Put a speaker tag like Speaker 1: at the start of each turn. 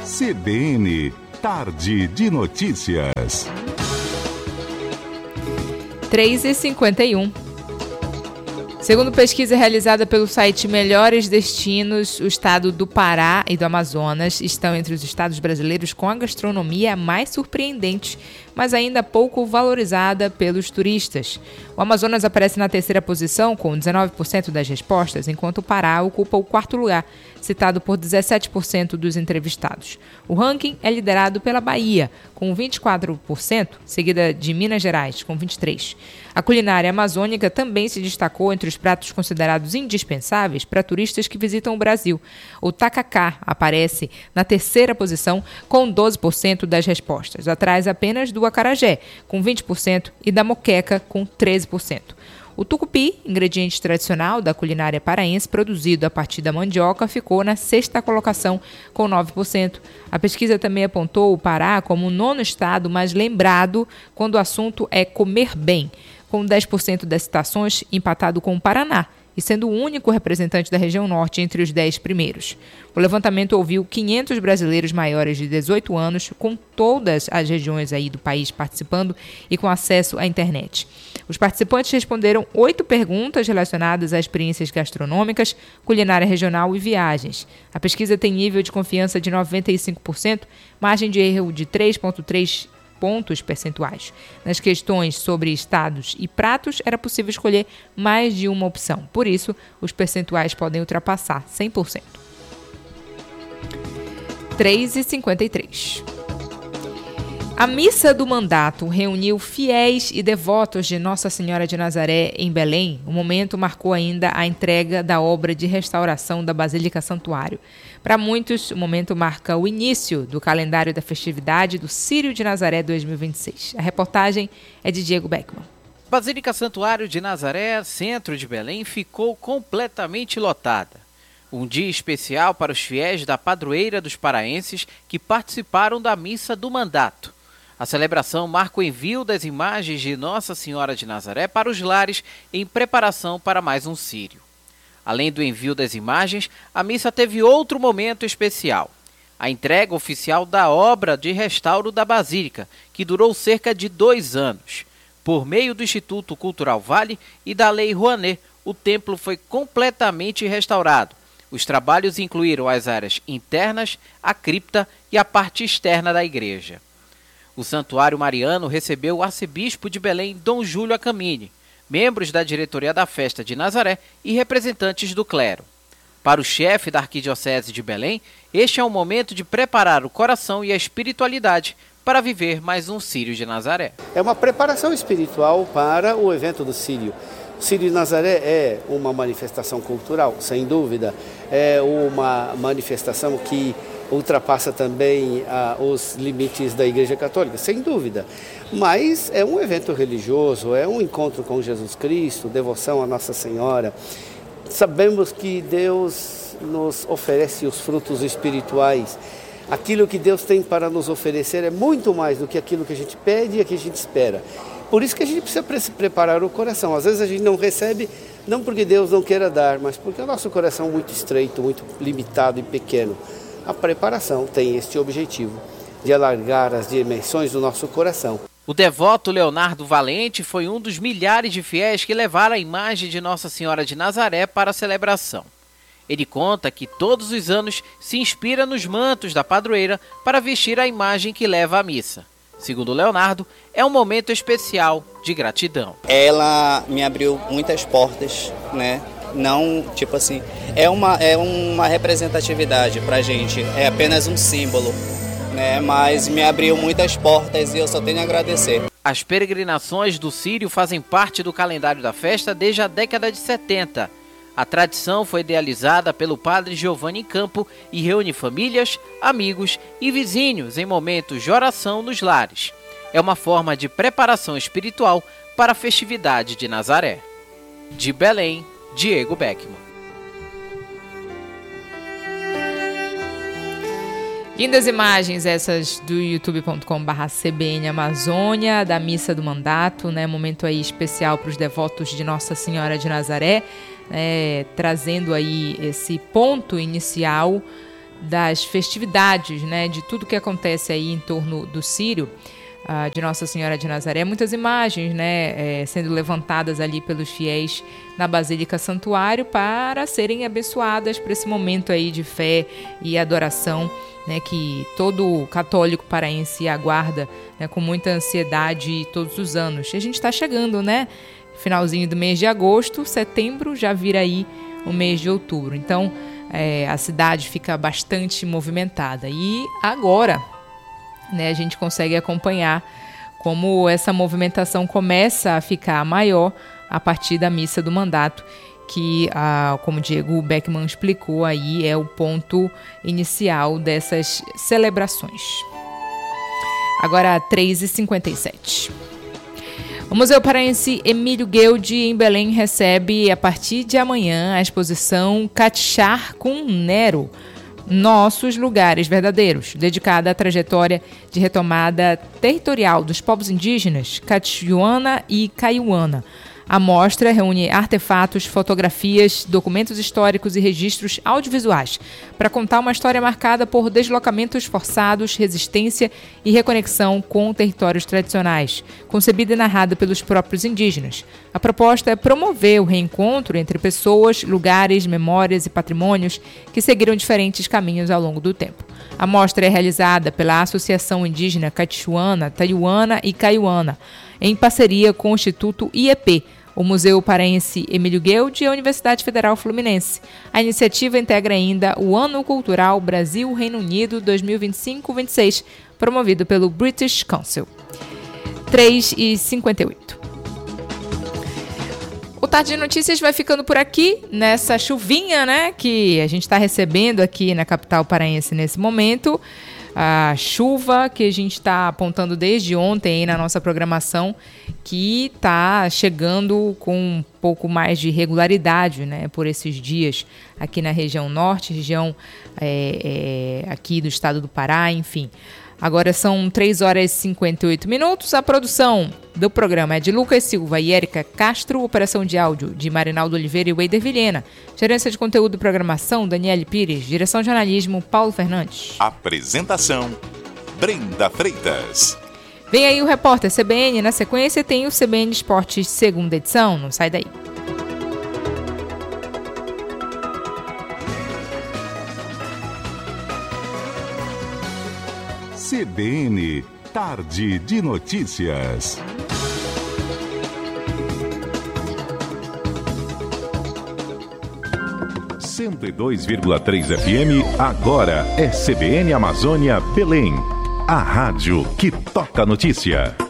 Speaker 1: CBN, Tarde de Notícias.
Speaker 2: 3h51. Segundo pesquisa realizada pelo site Melhores Destinos, o estado do Pará e do Amazonas estão entre os estados brasileiros com a gastronomia mais surpreendente, mas ainda pouco valorizada pelos turistas. O Amazonas aparece na terceira posição, com 19% das respostas, enquanto o Pará ocupa o quarto lugar, citado por 17% dos entrevistados. O ranking é liderado pela Bahia, com 24%, seguida de Minas Gerais, com 23%. A culinária amazônica também se destacou entre os pratos considerados indispensáveis para turistas que visitam o Brasil. O tacacá aparece na terceira posição, com 12% das respostas, atrás apenas do acarajé, com 20%, e da moqueca, com 13%. O tucupi, ingrediente tradicional da culinária paraense, produzido a partir da mandioca, ficou na sexta colocação, com 9%. A pesquisa também apontou o Pará como o nono estado mais lembrado quando o assunto é comer bem, com 10% das citações, empatado com o Paraná, e sendo o único representante da região norte entre os 10 primeiros. O levantamento ouviu 500 brasileiros maiores de 18 anos, com todas as regiões aí do país participando e com acesso à internet. Os participantes responderam 8 perguntas relacionadas a experiências gastronômicas, culinária regional e viagens. A pesquisa tem nível de confiança de 95%, margem de erro de 3,3 pontos percentuais. Nas questões sobre estados e pratos, era possível escolher mais de uma opção. Por isso, os percentuais podem ultrapassar 100%. 3h53. A missa do mandato reuniu fiéis e devotos de Nossa Senhora de Nazaré em Belém. O momento marcou ainda a entrega da obra de restauração da Basílica Santuário. Para muitos, o momento marca o início do calendário da festividade do Círio de Nazaré 2026. A reportagem é de Diego Beckman.
Speaker 3: Basílica Santuário de Nazaré, centro de Belém, ficou completamente lotada. Um dia especial para os fiéis da padroeira dos paraenses que participaram da missa do mandato. A celebração marca o envio das imagens de Nossa Senhora de Nazaré para os lares em preparação para mais um círio. Além do envio das imagens, a missa teve outro momento especial. A entrega oficial da obra de restauro da Basílica, que durou cerca de 2 anos. Por meio do Instituto Cultural Vale e da Lei Rouanet, o templo foi completamente restaurado. Os trabalhos incluíram as áreas internas, a cripta e a parte externa da igreja. O Santuário Mariano recebeu o arcebispo de Belém, Dom Júlio Acamini, membros da diretoria da Festa de Nazaré e representantes do clero. Para o chefe da Arquidiocese de Belém, este é um momento de preparar o coração e a espiritualidade para viver mais um Círio de Nazaré.
Speaker 4: É uma preparação espiritual para o evento do Círio. O Círio de Nazaré é uma manifestação cultural, sem dúvida. É uma manifestação que ultrapassa também os limites da Igreja Católica, sem dúvida. Mas é um evento religioso, é um encontro com Jesus Cristo, devoção a Nossa Senhora. Sabemos que Deus nos oferece os frutos espirituais. Aquilo que Deus tem para nos oferecer é muito mais do que aquilo que a gente pede e que a gente espera. Por isso que a gente precisa preparar o coração. Às vezes a gente não recebe, não porque Deus não queira dar, mas porque o nosso coração é muito estreito, muito limitado e pequeno. A preparação tem este objetivo, de alargar as dimensões do nosso coração.
Speaker 3: O devoto Leonardo Valente foi um dos milhares de fiéis que levaram a imagem de Nossa Senhora de Nazaré para a celebração. Ele conta que todos os anos se inspira nos mantos da padroeira para vestir a imagem que leva à missa. Segundo Leonardo, é um momento especial de gratidão.
Speaker 5: Ela me abriu muitas portas, né? Não, tipo assim, é uma representatividade pra gente, é apenas um símbolo, né? Mas me abriu muitas portas e eu só tenho a agradecer.
Speaker 3: As peregrinações do Círio fazem parte do calendário da festa desde a década de 70. A tradição foi idealizada pelo padre Giovanni Campo e reúne famílias, amigos e vizinhos em momentos de oração nos lares. É uma forma de preparação espiritual para a festividade de Nazaré. De Belém, Diego Beckman.
Speaker 2: Lindas imagens essas do youtube.com/CBN Amazônia, da missa do mandato, né? Momento aí especial para os devotos de Nossa Senhora de Nazaré, trazendo aí esse ponto inicial das festividades, né, de tudo que acontece aí em torno do Círio, de Nossa Senhora de Nazaré. Muitas imagens, né, sendo levantadas ali pelos fiéis na Basílica Santuário para serem abençoadas por esse momento aí de fé e adoração, né, que todo católico paraense aguarda, né, com muita ansiedade todos os anos. E a gente está chegando, né, finalzinho do mês de agosto, setembro já vira aí o mês de outubro. Então, a cidade fica bastante movimentada. E agora, né, a gente consegue acompanhar como essa movimentação começa a ficar maior a partir da missa do mandato, que, como Diego Beckman explicou, aí é o ponto inicial dessas celebrações. Agora, 3h57. O Museu Paraense Emílio Gueldi, em Belém, recebe, a partir de amanhã, a exposição Catixar com Nero, Nossos Lugares Verdadeiros, dedicada à trajetória de retomada territorial dos povos indígenas Catixuana e Kaiowana. A mostra reúne artefatos, fotografias, documentos históricos e registros audiovisuais para contar uma história marcada por deslocamentos forçados, resistência e reconexão com territórios tradicionais, concebida e narrada pelos próprios indígenas. A proposta é promover o reencontro entre pessoas, lugares, memórias e patrimônios que seguiram diferentes caminhos ao longo do tempo. A mostra é realizada pela Associação Indígena Catixuana, Taiowana e Kaiowana, em parceria com o Instituto IEP, o Museu Paraense Emílio Gueldi e a Universidade Federal Fluminense. A iniciativa integra ainda o Ano Cultural Brasil-Reino Unido 2025-26, promovido pelo British Council. 3h58. O Tarde de Notícias vai ficando por aqui, nessa chuvinha, né, que a gente está recebendo aqui na capital paraense nesse momento. A chuva que a gente está apontando desde ontem aí na nossa programação, que está chegando com um pouco mais de regularidade, né, por esses dias aqui na região norte, região aqui do estado do Pará, enfim. Agora são 3h58. A produção do programa é de Lucas Silva e Érica Castro, operação de áudio de Marinaldo Oliveira e Weider Vilhena, gerência de conteúdo e programação Daniele Pires, direção de jornalismo Paulo Fernandes.
Speaker 1: Apresentação Brenda Freitas.
Speaker 2: Vem aí o repórter CBN, na sequência tem o CBN Esportes segunda edição, não sai daí.
Speaker 1: CBN, Tarde de Notícias. R$ 102,3 FM, agora é CBN Amazônia Belém. A rádio que toca notícia.